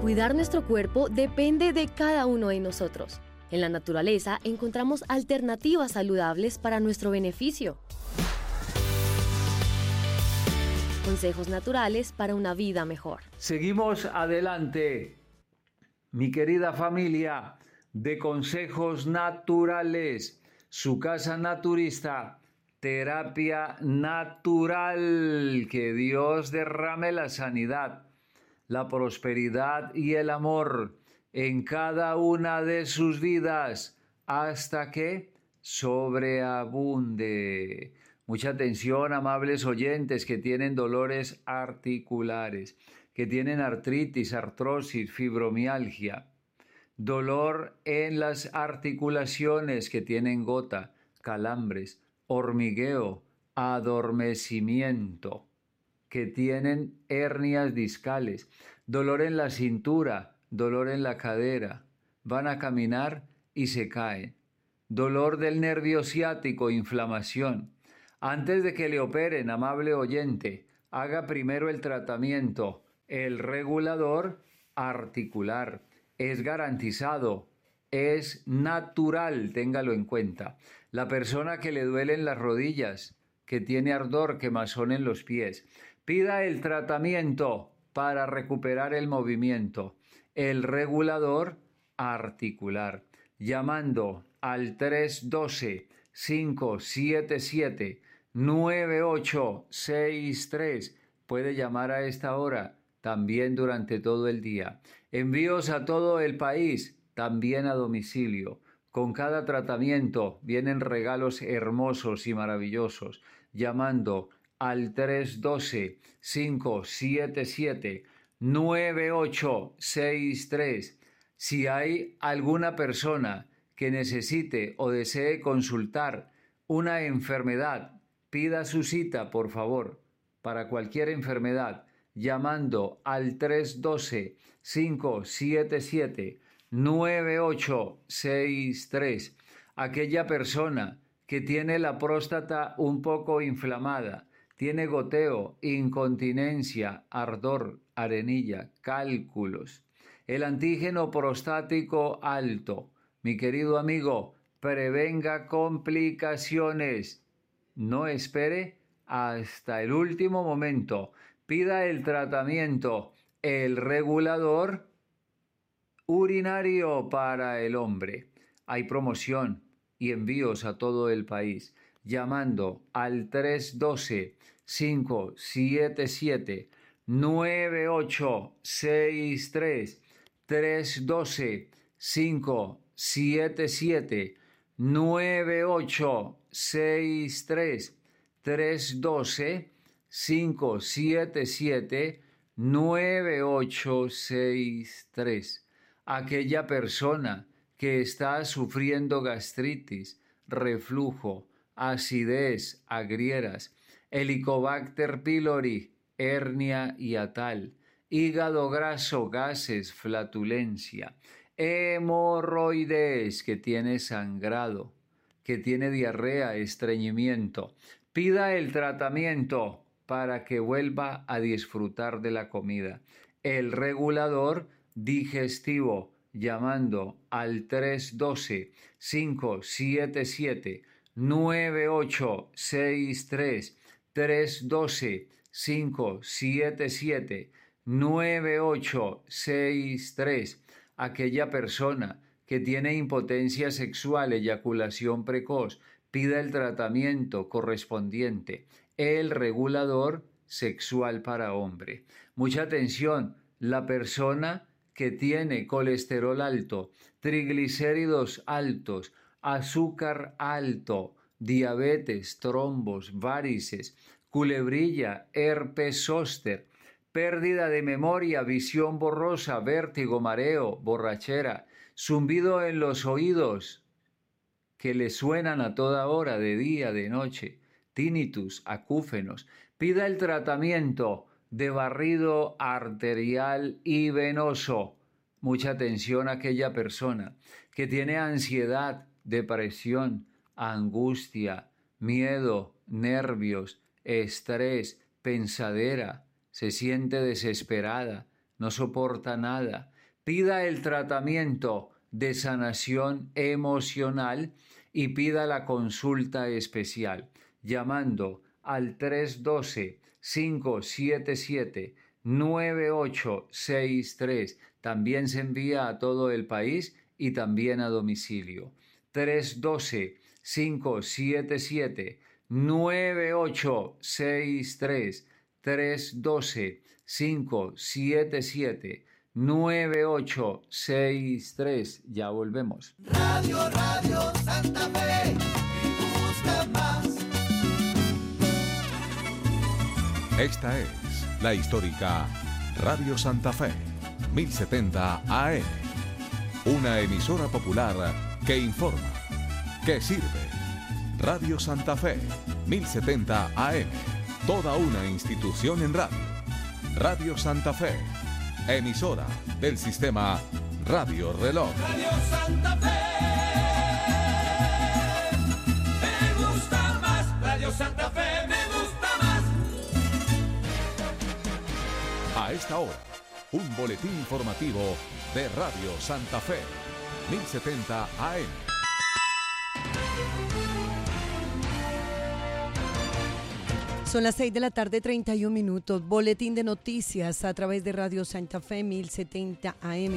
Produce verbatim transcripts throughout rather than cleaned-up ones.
Cuidar nuestro cuerpo depende de cada uno de nosotros. En la naturaleza encontramos alternativas saludables para nuestro beneficio. Consejos naturales para una vida mejor. Seguimos adelante, mi querida familia de Consejos Naturales, su casa naturista, terapia natural. Que Dios derrame la sanidad, la prosperidad y el amor en cada una de sus vidas hasta que sobreabunde. Mucha atención, amables oyentes que tienen dolores articulares, que tienen artritis, artrosis, fibromialgia, dolor en las articulaciones, que tienen gota, calambres, hormigueo, adormecimiento, que tienen hernias discales, dolor en la cintura, dolor en la cadera, van a caminar y se caen, dolor del nervio ciático, inflamación. Antes de que le operen, amable oyente, haga primero el tratamiento, el regulador articular. Es garantizado, es natural, téngalo en cuenta. La persona que le duelen las rodillas, que tiene ardor, quemazón en los pies, pida el tratamiento para recuperar el movimiento, el regulador articular, llamando al tres uno dos, cinco siete siete, nueve ocho seis tres. Puede llamar a esta hora, también durante todo el día. Envíos a todo el país, también a domicilio. Con cada tratamiento vienen regalos hermosos y maravillosos, llamando al tres uno dos, cinco siete siete, nueve ocho seis tres. Si hay alguna persona que necesite o desee consultar una enfermedad, pida su cita, por favor, para cualquier enfermedad, llamando al tres uno dos, cinco siete siete, nueve ocho seis tres. Aquella persona que tiene la próstata un poco inflamada, tiene goteo, incontinencia, ardor, arenilla, cálculos, el antígeno prostático alto, mi querido amigo, prevenga complicaciones. No espere hasta el último momento. Pida el tratamiento, el regulador urinario para el hombre. Hay promoción y envíos a todo el país, llamando al tres uno dos, cinco siete siete, nueve ocho seis tres, tres uno dos, cinco siete siete, nueve ocho seis tres, tres uno dos, cinco siete siete, nueve ocho seis tres. Aquella persona que está sufriendo gastritis, reflujo, acidez, agrieras, Helicobacter pylori, hernia hiatal, hígado graso, gases, flatulencia, hemorroides, que tiene sangrado, que tiene diarrea, estreñimiento. Pida el tratamiento para que vuelva a disfrutar de la comida. El regulador digestivo, llamando al tres uno dos, cinco siete siete, nueve ocho seis tres, tres uno dos, cinco siete siete, nueve ocho seis tres. Aquella persona que tiene impotencia sexual, eyaculación precoz, pida el tratamiento correspondiente, el regulador sexual para hombre. Mucha atención, la persona que tiene colesterol alto, triglicéridos altos, azúcar alto, diabetes, trombos, varices, culebrilla, herpes zóster, pérdida de memoria, visión borrosa, vértigo, mareo, borrachera, zumbido en los oídos que le suenan a toda hora, de día, de noche, tinnitus, acúfenos. Pida el tratamiento de barrido arterial y venoso. Mucha atención a aquella persona que tiene ansiedad, depresión, angustia, miedo, nervios, estrés, pensadera, se siente desesperada, no soporta nada, Pida el tratamiento de sanación emocional y pida la consulta especial llamando al tres uno dos, cinco siete siete, nueve ocho seis tres. También se envía a todo el país y también a domicilio. tres uno dos, cinco siete siete, nueve ocho seis tres. tres uno dos, cinco siete siete, nueve ocho seis tres. Ya volvemos. Radio, Radio Santa Fe, me gusta más. Esta es la histórica Radio Santa Fe, mil setenta A M. Una emisora popular que informa, que sirve. Radio Santa Fe, mil setenta A M. Toda una institución en radio. Radio Santa Fe, emisora del sistema Radio Reloj. Radio Santa Fe, me gusta más. Radio Santa Fe, me gusta más. A esta hora, un boletín informativo de Radio Santa Fe, mil setenta A M. Son las seis de la tarde, treinta y un minutos. Boletín de noticias a través de Radio Santa Fe, mil setenta A M.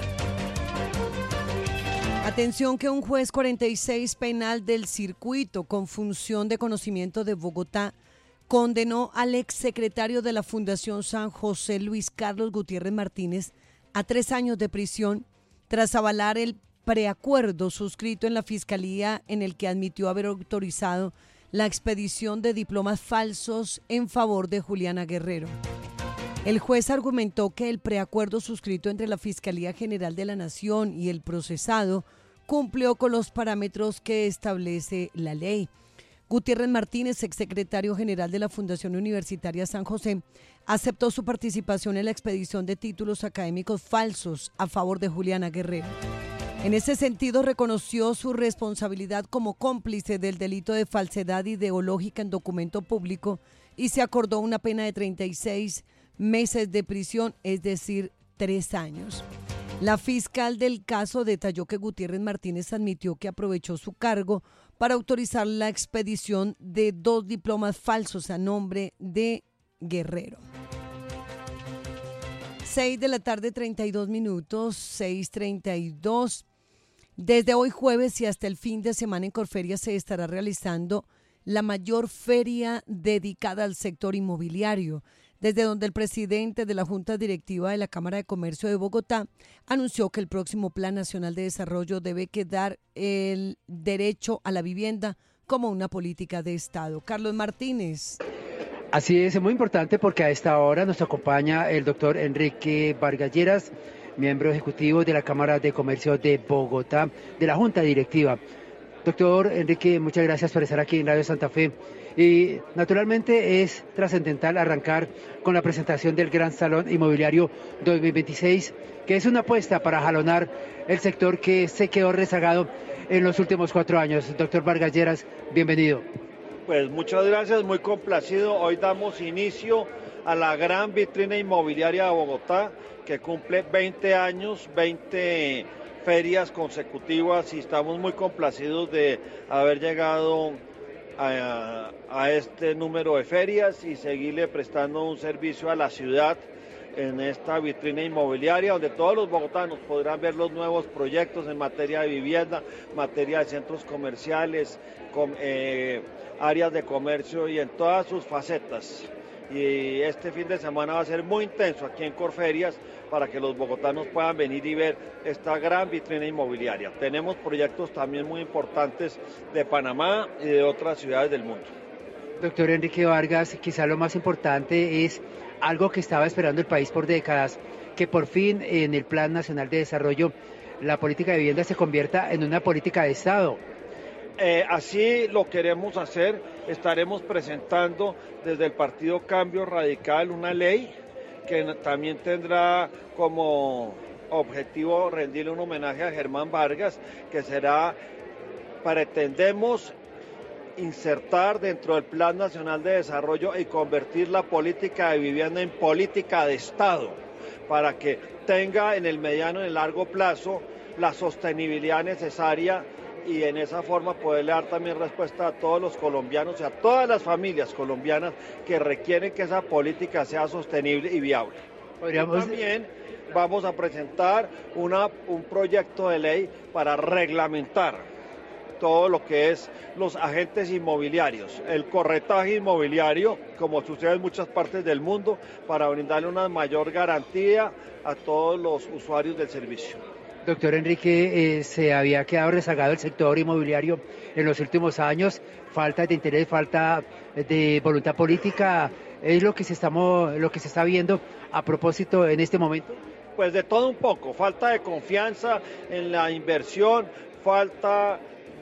Atención que un juez cuarenta y seis penal del circuito con función de conocimiento de Bogotá condenó al exsecretario de la Fundación San José, Luis Carlos Gutiérrez Martínez, a tres años de prisión tras avalar el preacuerdo suscrito en la Fiscalía en el que admitió haber autorizado la expedición de diplomas falsos en favor de Juliana Guerrero. El juez argumentó que el preacuerdo suscrito entre la Fiscalía General de la Nación y el procesado cumplió con los parámetros que establece la ley. Gutiérrez Martínez, exsecretario general de la Fundación Universitaria San José, aceptó su participación en la expedición de títulos académicos falsos a favor de Juliana Guerrero. En ese sentido, reconoció su responsabilidad como cómplice del delito de falsedad ideológica en documento público y se acordó una pena de treinta y seis meses de prisión, es decir, tres años. La fiscal del caso detalló que Gutiérrez Martínez admitió que aprovechó su cargo para autorizar la expedición de dos diplomas falsos a nombre de Guerrero. seis de la tarde, treinta y dos minutos, seis treinta y dos. Desde hoy jueves y hasta el fin de semana en Corferias se estará realizando la mayor feria dedicada al sector inmobiliario, desde donde el presidente de la Junta Directiva de la Cámara de Comercio de Bogotá anunció que el próximo Plan Nacional de Desarrollo debe quedar el derecho a la vivienda como una política de Estado. Carlos Martínez. Así es, es muy importante porque a esta hora nos acompaña el doctor Enrique Vargas Lleras, miembro ejecutivo de la Cámara de Comercio de Bogotá, de la Junta Directiva. Doctor Enrique, muchas gracias por estar aquí en Radio Santa Fe. Y naturalmente es trascendental arrancar con la presentación del Gran Salón Inmobiliario dos mil veintiséis, que es una apuesta para jalonar el sector que se quedó rezagado en los últimos cuatro años. Doctor Vargas Lleras, bienvenido. Pues muchas gracias, muy complacido. Hoy damos inicio a la gran vitrina inmobiliaria de Bogotá, que cumple veinte años, veinte ferias consecutivas, y estamos muy complacidos de haber llegado a, a este número de ferias y seguirle prestando un servicio a la ciudad en esta vitrina inmobiliaria, donde todos los bogotanos podrán ver los nuevos proyectos en materia de vivienda, materia de centros comerciales, com, eh, áreas de comercio y en todas sus facetas. Y este fin de semana va a ser muy intenso aquí en Corferias para que los bogotanos puedan venir y ver esta gran vitrina inmobiliaria. Tenemos proyectos también muy importantes de Panamá y de otras ciudades del mundo. Doctor Enrique Vargas, quizá lo más importante es algo que estaba esperando el país por décadas, que por fin en el Plan Nacional de Desarrollo la política de vivienda se convierta en una política de Estado. Eh, así lo queremos hacer. Estaremos presentando desde el Partido Cambio Radical una ley que también tendrá como objetivo rendirle un homenaje a Germán Vargas, que será, pretendemos insertar dentro del Plan Nacional de Desarrollo y convertir la política de vivienda en política de Estado. para que tenga en el mediano y en el largo plazo la sostenibilidad necesaria y en esa forma poderle dar también respuesta a todos los colombianos y a todas las familias colombianas que requieren que esa política sea sostenible y viable. Podríamos... Y también vamos a presentar una, un proyecto de ley para reglamentar todo lo que es los agentes inmobiliarios, el corretaje inmobiliario, como sucede en muchas partes del mundo, para brindarle una mayor garantía a todos los usuarios del servicio. Doctor Enrique, eh, se había quedado rezagado el sector inmobiliario en los últimos años, falta de interés, falta de voluntad política, ¿es lo que se, estamos, lo que se está viendo a propósito en este momento? Pues de todo un poco, falta de confianza en la inversión, falta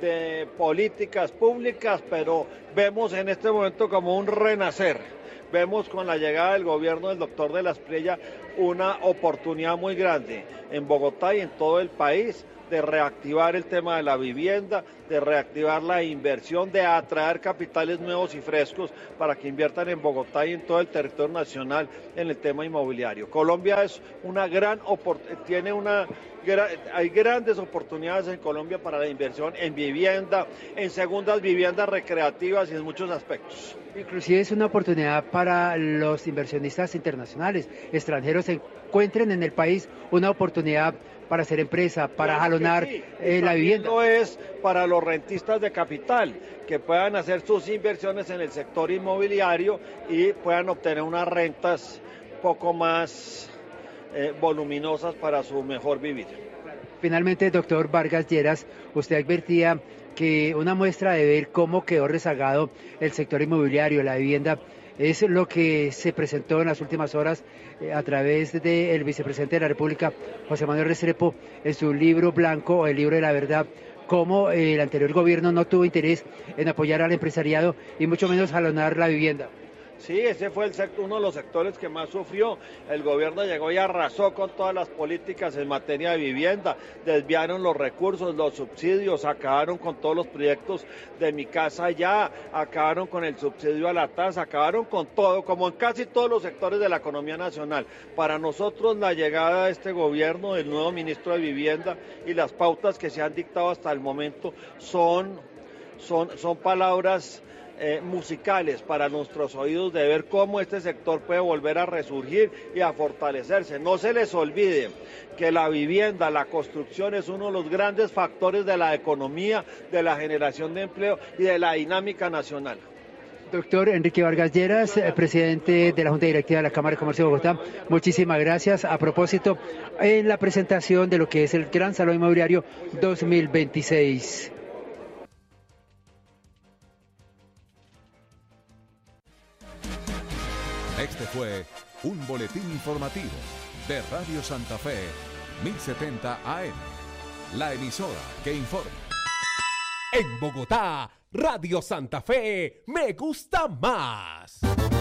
de políticas públicas, pero vemos en este momento como un renacer. Vemos con la llegada del gobierno del doctor de la Espriella una oportunidad muy grande en Bogotá y en todo el país de reactivar el tema de la vivienda, de reactivar la inversión, de atraer capitales nuevos y frescos para que inviertan en Bogotá y en todo el territorio nacional en el tema inmobiliario. Colombia es una gran tiene una hay grandes oportunidades en Colombia para la inversión en vivienda, en segundas viviendas recreativas y en muchos aspectos. Inclusive es una oportunidad para los inversionistas internacionales, extranjeros, se encuentren en el país una oportunidad para hacer empresa, para claro jalonar sí. eh, la vivienda. No es para los rentistas de capital, que puedan hacer sus inversiones en el sector inmobiliario y puedan obtener unas rentas poco más eh, voluminosas para su mejor vivir. Finalmente, doctor Vargas Lleras, usted advertía que una muestra de ver cómo quedó rezagado el sector inmobiliario, la vivienda, es lo que se presentó en las últimas horas eh, a través del vicepresidente de la República, José Manuel Restrepo, en su libro blanco, el libro de la verdad, cómo eh, el anterior gobierno no tuvo interés en apoyar al empresariado y mucho menos jalonar la vivienda. Sí, ese fue el sector, uno de los sectores que más sufrió. El gobierno llegó y arrasó con todas las políticas en materia de vivienda, desviaron los recursos, los subsidios, acabaron con todos los proyectos de Mi Casa Ya, acabaron con el subsidio a la tasa, acabaron con todo, como en casi todos los sectores de la economía nacional. Para nosotros la llegada de este gobierno, del nuevo ministro de Vivienda y las pautas que se han dictado hasta el momento son, son, son palabras Eh, musicales para nuestros oídos de ver cómo este sector puede volver a resurgir y a fortalecerse. No se les olvide que la vivienda, la construcción es uno de los grandes factores de la economía, de la generación de empleo y de la dinámica nacional. Doctor Enrique Vargas Lleras, presidente de la Junta Directiva de la Cámara de Comercio de Bogotá, muchísimas gracias. A propósito, en la presentación de lo que es el Gran Salón Inmobiliario dos mil veintiséis. Este fue un boletín informativo de Radio Santa Fe mil setenta A M, la emisora que informa. En Bogotá, Radio Santa Fe me gusta más.